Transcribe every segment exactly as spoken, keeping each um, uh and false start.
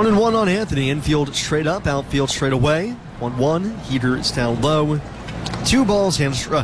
and one on Anthony. Infield straight up, outfield straight away. one one. Heater is down low. Two balls and strike.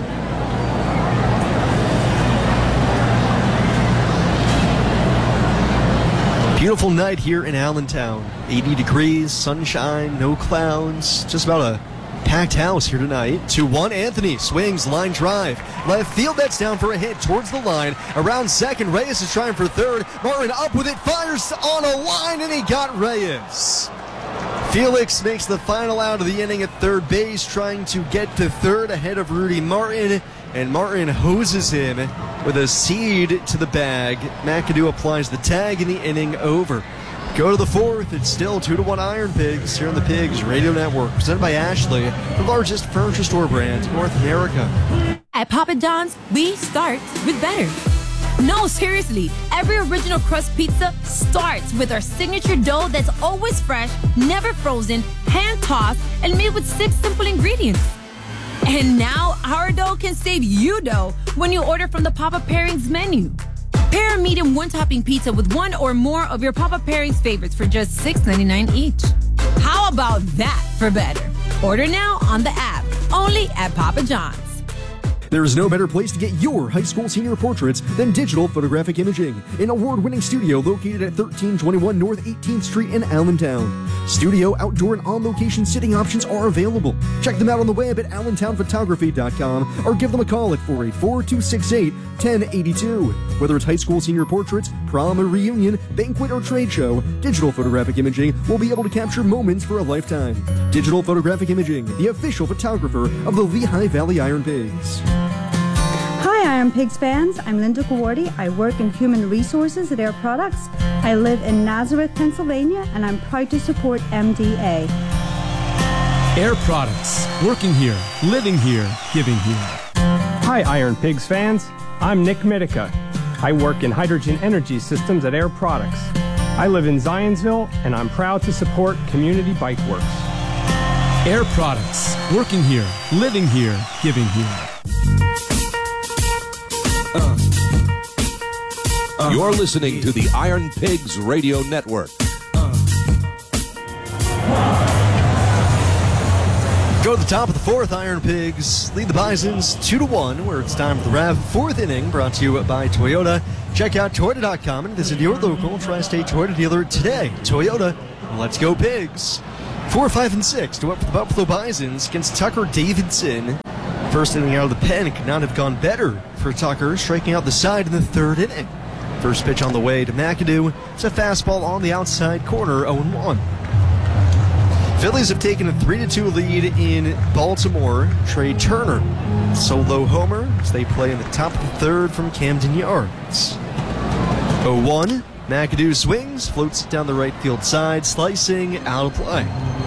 Beautiful night here in Allentown. eighty degrees, sunshine, no clouds. Just about a packed house here tonight. two one. Anthony swings, line drive. Left field, that's down for a hit towards the line. Around second, Reyes is trying for third. Martin up with it, fires on a line, and he got Reyes. Felix makes the final out of the inning at third base, trying to get to third ahead of Rudy Martin. And Martin hoses him with a seed to the bag. McAdoo applies the tag, and the inning over. Go to the fourth. It's still two to one Iron Pigs here on the Pigs Radio Network, presented by Ashley, the largest furniture store brand in North America. At Papa John's, we start with better. No, seriously, every original crust pizza starts with our signature dough that's always fresh, never frozen, hand-tossed, and made with six simple ingredients. And now our dough can save you dough when you order from the Papa Pairings menu. Pair a medium one-topping pizza with one or more of your Papa Pairings favorites for just six ninety-nine each. How about that for better? Order now on the app, only at Papa John's. There is no better place to get your high school senior portraits than Digital Photographic Imaging, an award-winning studio located at thirteen twenty-one North eighteenth Street in Allentown. Studio, outdoor, and on-location sitting options are available. Check them out on the web at allentown photography dot com or give them a call at four eight four, two six eight, one zero eight two. Whether it's high school senior portraits, prom or reunion, banquet or trade show, Digital Photographic Imaging will be able to capture moments for a lifetime. Digital Photographic Imaging, the official photographer of the Lehigh Valley Iron Pigs. Hi Iron Pigs fans, I'm Linda Gawardi. I work in human resources at Air Products. I live in Nazareth, Pennsylvania, and I'm proud to support M D A. Air Products, working here, living here, giving here. Hi Iron Pigs fans, I'm Nick Mitica. I work in hydrogen energy systems at Air Products. I live in Zionsville, and I'm proud to support Community Bike Works. Air Products, working here, living here, giving here. Uh, uh, You're listening to the Iron Pigs Radio Network. Uh, Go to the top of the fourth. Iron Pigs lead the Bisons two to one, where it's time for the Rav fourth inning, brought to you by Toyota. Check out Toyota dot com and visit your local Tri-State Toyota dealer today. Toyota, let's go Pigs. Four, five, and six to up for the Buffalo Bisons against Tucker Davidson. First inning out of the pen could not have gone better for Tucker, striking out the side in the third inning. First pitch on the way to McAdoo. It's a fastball on the outside corner, oh one. Phillies have taken a three to two lead in Baltimore. Trey Turner, solo homer, as they play in the top of the third from Camden Yards. oh one. McAdoo swings, floats it down the right field side, slicing, out of play.